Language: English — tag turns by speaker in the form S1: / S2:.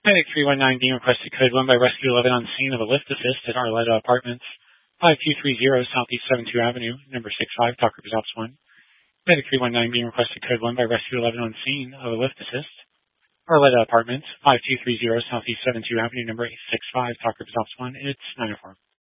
S1: Medic 319 being requested code 1 by Rescue 11 on scene of a lift assist at Arletta Apartments, 5230 Southeast 72 Avenue, number 65, Talker Results 1. Medic 319 being requested code 1 by Rescue 11 on scene of a lift assist, Arletta Apartments, 5230 Southeast 72 Avenue, number 865, Talker Results 1. It's 904.